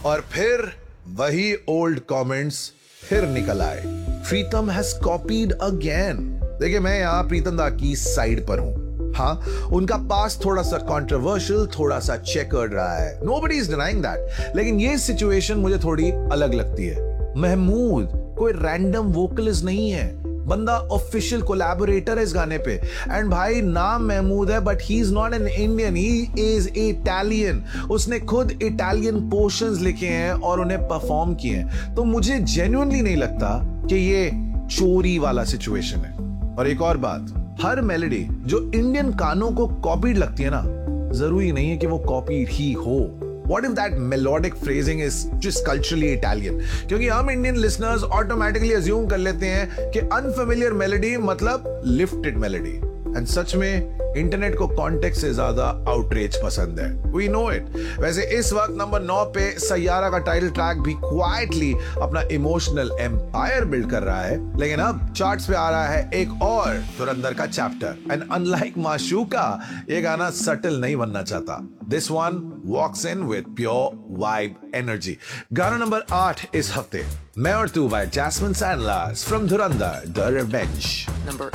और फिर वही ओल्ड कमेंट्स फिर निकल आए। प्रीतम हैज कॉपीड अगेन। देखिए, मैं यहां प्रीतम दा की साइड पर हूं। हाँ, उनका पास थोड़ा सा कंट्रोवर्शियल, थोड़ा सा चेकर्ड रहा है, नोबडी इज डिनाइंग दैट। लेकिन ये सिचुएशन मुझे थोड़ी अलग लगती है। महमूद कोई रैंडम वोकलिस्ट नहीं है, बंदा ऑफिशियल कोलैबोरेटर है इस गाने पे। एंड भाई, नाम महमूद है but he is not an Indian, he is Italian. उसने खुद इटालियन पोर्शंस लिखे हैं और उन्हें परफॉर्म किए हैं। तो मुझे जेन्युइनली नहीं लगता कि ये चोरी वाला सिचुएशन है। और एक और बात, हर मेलोडी जो इंडियन कानों को कॉपीड लगती है ना, जरूरी नहीं है कि वो कॉपीड ही हो। What if that melodic phrasing is just culturally Italian? क्योंकि हम इंडियन लिसनर्स ऑटोमेटिकली अज्यूम कर लेते हैं कि अनफेमिलियर मेलोडी मतलब लिफ्टेड मेलोडी। एंड सच में इंटरनेट को कॉन्टेक्स्ट से ज्यादा आउटरीच पसंद है। We know it। वैसे इस वक्त नंबर 9 पे सैयारा का टाइटल ट्रैक भी क्वाइटली अपना इमोशनल एम्पायर बिल्ड कर रहा है। लेकिन अब चार्ट्स पे आ रहा है एक और धुरंधर का चैप्टर। एंड अनलाइक माशूका, ये गाना सटल नहीं बनना चाहता। This one walks in with pure vibe energy। गाना नंबर 8 इस हफ्ते, मैं और तू by Jasmine Sandler from Dhurandhar The Revenge। Number